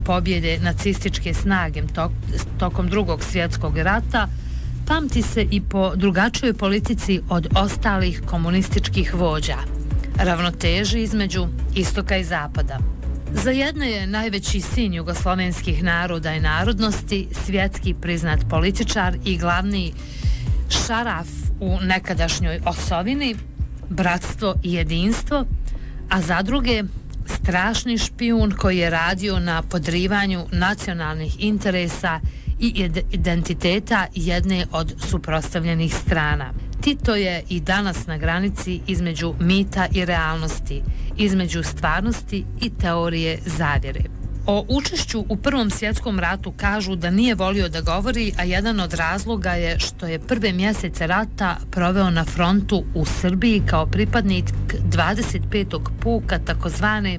pobjede nacističke snage tokom Drugog svjetskog rata, pamti se i po drugačijoj politici od ostalih komunističkih vođa, ravnoteži između istoka i zapada. Za jedne je najveći sin jugoslovenskih naroda i narodnosti, svjetski priznat političar i glavni šaraf u nekadašnjoj osovini, bratstvo i jedinstvo, a za druge strašni špijun koji je radio na podrivanju nacionalnih interesa i identiteta jedne od suprotstavljenih strana. Tito je i danas na granici između mita i realnosti, između stvarnosti i teorije zavjere. O učešću u Prvom svjetskom ratu kažu da nije volio da govori, a jedan od razloga je što je prve mjesece rata proveo na frontu u Srbiji kao pripadnik 25. puka takozvane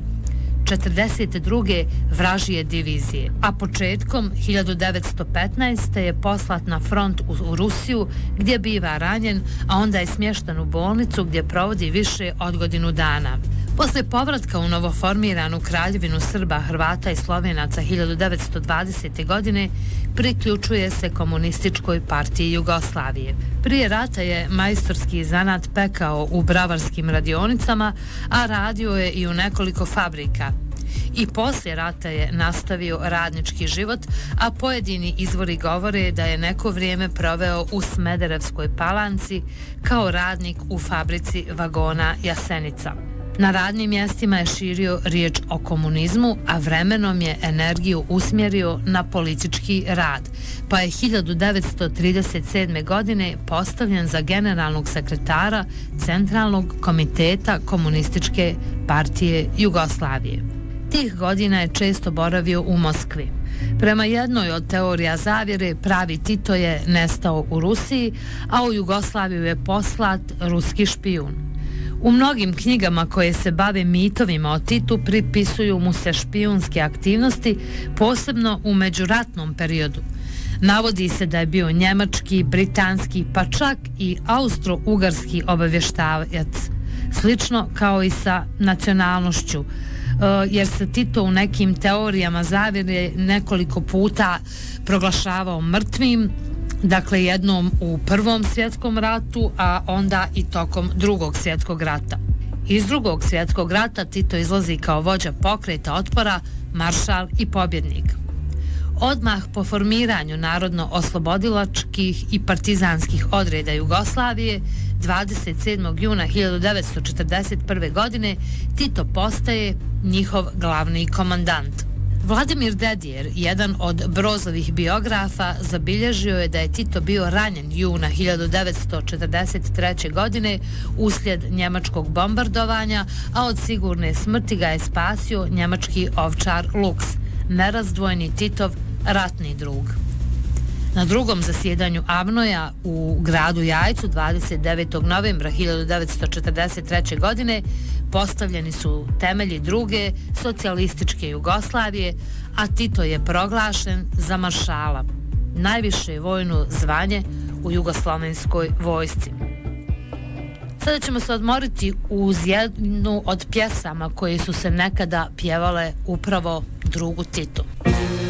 42. vražije divizije, a početkom 1915. je poslat na front u Rusiju gdje biva ranjen, a onda je smješten u bolnicu gdje provodi više od godinu dana. Posle povratka u novoformiranu Kraljevinu Srba, Hrvata i Slovenaca 1920. godine priključuje se Komunističkoj partiji Jugoslavije. Prije rata je majstorski zanat pekao u bravarskim radionicama, a radio je i u nekoliko fabrika. I poslije rata je nastavio radnički život, a pojedini izvori govore da je neko vrijeme proveo u Smederevskoj Palanci kao radnik u fabrici vagona Jasenica. Na radnim mjestima je širio riječ o komunizmu, a vremenom je energiju usmjerio na politički rad, pa je 1937. godine postavljen za generalnog sekretara Centralnog komiteta Komunističke partije Jugoslavije. Tih godina je često boravio u Moskvi. Prema jednoj od teorija zavjere, pravi Tito je nestao u Rusiji, a u Jugoslaviju je poslat ruski špijun. U mnogim knjigama koje se bave mitovima o Titu pripisuju mu se špijunske aktivnosti, posebno u međuratnom periodu. Navodi se da je bio njemački, britanski, pa čak i austro-ugarski obavještavac, slično kao i sa nacionalnošću, jer se Tito u nekim teorijama zavjere nekoliko puta proglašavao mrtvim, dakle jednom u Prvom svjetskom ratu, a onda i tokom Drugog svjetskog rata. Iz Drugog svjetskog rata Tito izlazi kao vođa pokreta otpora, maršal i pobjednik. Odmah po formiranju narodno-oslobodilačkih i partizanskih odreda Jugoslavije, 27. juna 1941. godine, Tito postaje njihov glavni komandant. Vladimir Dedijer, jedan od Brozovih biografa, zabilježio je da je Tito bio ranjen juna 1943. godine uslijed njemačkog bombardovanja, a od sigurne smrti ga je spasio njemački ovčar Lux, nerazdvojni Titov ratni drug. Na drugom zasjedanju AVNOJ-a u gradu Jajcu 29. novembra 1943. godine postavljeni su temelji druge socijalističke Jugoslavije, a Tito je proglašen za maršala, najviše vojno zvanje u jugoslovenskoj vojsci. Sada ćemo se odmoriti uz jednu od pjesama koje su se nekada pjevale upravo drugu Titu.